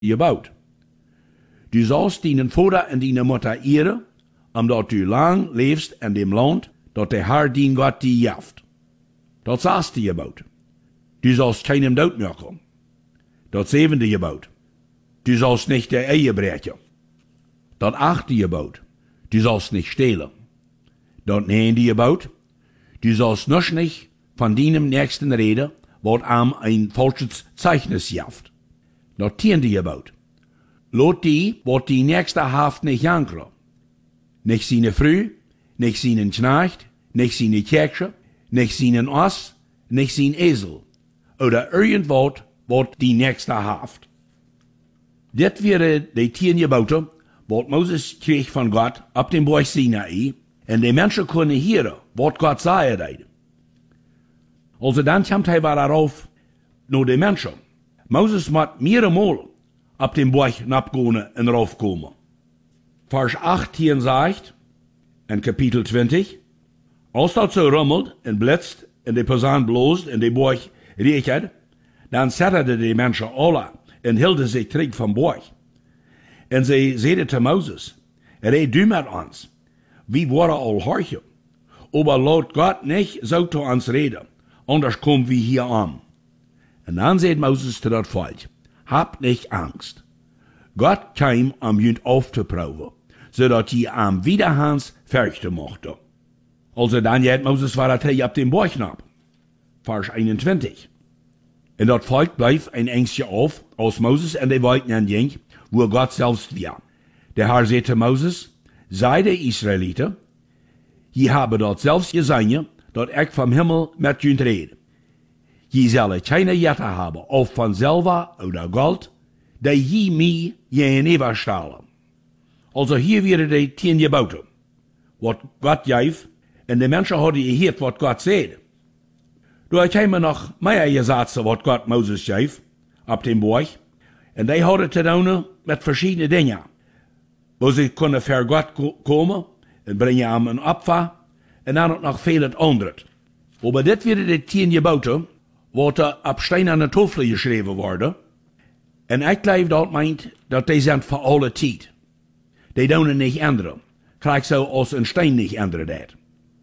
gebaut. Du sollst deinen Vater und deine Mutter ehren, omdat du lang lebst in dem Land, dat der Herr dein Gott dir jaft. Dat sagst du gebaut. Du sollst keinem Dood machen. Dat zevende gebaut. Du sollst nicht der Ehe brechen. Dat achte gebaut. Du sollst nicht stehlen. Dat neunde gebaut. Du sollst noch nicht von deinem Nächsten reden, wat am ein falsches Zeichnis jaft. Dat tiende gebaut. Lot die, wat die nächste Haft nicht jankere. Nicht seine Früh, nicht seinen Knecht, nicht seine Kirche, nicht seinen Oss, nicht sein Esel. Oder irgendwas, wat die nächste Haft. Dit wäre die 10 Gebote, wat Moses kreeg von Gott ab dem Berg Sinai, und die Menschen können hören, wat Gott sagt. Also dann kommt er darauf, nur die Menschen. Moses muss mehrere ab dem Berg abgehen und raufkommen. Vers 18 sagt, in Kapitel 20, als dat so rummelt und blitzt und die Person bloßt und die Berg riecht, dann zetterde die Menschen alle und hielden sich terug vom Berg. Und sie zeiden zu Moses, red du mit uns, wir waren all horchen, aber laut Gott nicht so zu uns reden, anders kommen wir hier an. Und dann sagt Moses zu das Volk, habt nicht Angst. Gott kam, jünd aufzuproben, zodat je am wiederhans fürchten mochte. Also dann hat Moses war ab dem Berg ab. Vers 21. Und das Volk bleif ein Ängstchen auf, als Moses und die Wolken anging, wo Gott selbst war. Der Herr sagte Moses, sei der Israeliter, je habe dort selbst gesehen, dat ich vom Himmel mit jünd rede. Je solle keine Jette haben, auf von Silber oder Gold, die je mir gegenüber stellen. Also hier wäre die 10 Gebote, wat Gott gaf, und die Menschen hadden gehört, wat Gott sagte. Da kamen noch mehr Gesetze, wat Gott Moses gaf, ab dem Berg, und die hadden zu tun mit verschiedenen Dingen, wo sie können für Gott kommen und bringen ihm ein Opfer, und dann noch vieles anderes. Aber das wäre die 10 Gebote, wat ab steinerne Tafel geschrieben worden, und ich glaube, dat meint, dat die sind für alle Zeit. Die doen nicht ändern. Gleich so als ein Stein nicht ändern dat.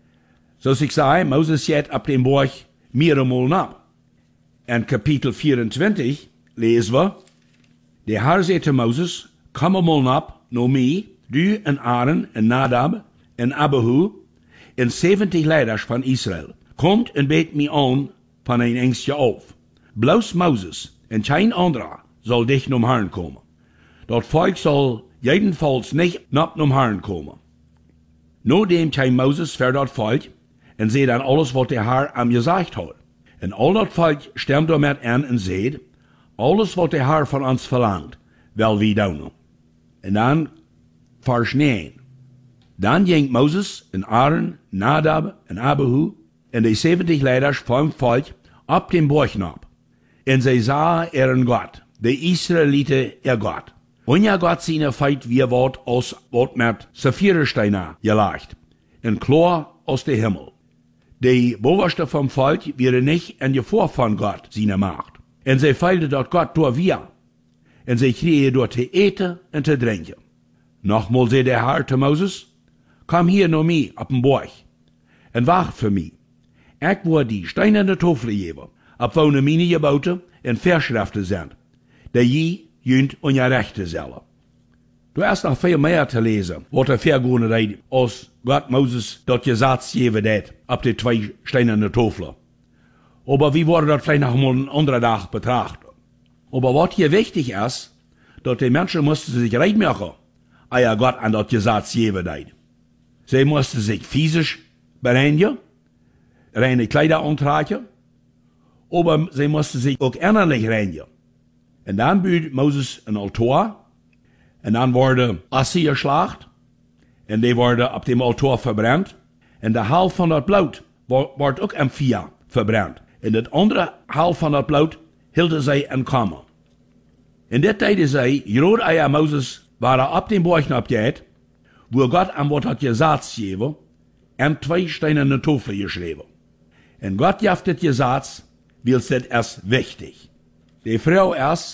So ich sage, Moses geht ab dem Berg mehrere ab. In Kapitel 24 lesen wir, der Herr sagte Moses, komm mal ab, no mir, du und Aaron und Nadab und Abihu und 70 Leiter von Israel. Kommt und bet mir an von ein Ängstchen auf. Bloß Moses und kein anderer soll dich zum Herrn kommen. Das Volk soll jedenfalls nicht nach dem Herrn kommen. Nachdem kam Moses für das Volk und sieht dann alles, was der Herr am gesagt hat. Und all das Volk stimmt damit an und sieht, alles, was der Herr von uns verlangt, will wir tun. Und dann Vers 9. Dann ging Moses und Aaron, Nadab und Abihu und die 70 Leiter vom Volk ab dem Berg ab. Und sie sahen ihren Gott, die Israeliten ihr Gott. Und ja Gott seine Feit wie Wort aus Wort mit Saphirsteiner gelegt, und klar aus dem Himmel. Die Oberste vom Volk wäre nicht in Gefahr von Gott seine Macht. Und sie feilte dort Gott durch wir. Und sie kriegen dort zu eten und zu trinken. Nochmal sagt der Herr zu Moses, komm hier noch mir ab dem Berg und wacht für mich. Ich will die steinerne Tafel geben, ab wo meine Gebote und Vorschriften sind, die je jünd und ja Rechte sollen. Du hast noch viel mehr zu lesen, was der vergehende redet, als Gott Moses das Gesetz geben hat, ab die 2 steinerne Tafeln. Aber wie wurde das vielleicht noch mal einen anderen Tag betrachtet? Aber was hier wichtig ist, dass die Menschen mussten sich recht machen, ja Gott an das Gesetz geben hat. Sie mussten sich physisch bereinigen, reine Kleider antragen, aber sie mussten sich auch innerlich reinigen. Und dann baut Moses ein Altar, und dann wurde Asse geschlacht, und die wurde ab dem Altar verbrannt, und der Hälfte von das Blut wurde auch am Feuer verbrannt. Und das andere Hälfte von das Blut hielten sie in Kammer. In der Zeit sei, gerade Moses war ab dem Berg abgeht, wo Gott am Wort hat Gesetz gegeben, und 2 steinerne Tafeln geschrieben. Und Gott jaft das Gesetz, weil das ist wichtig. Die Frau ist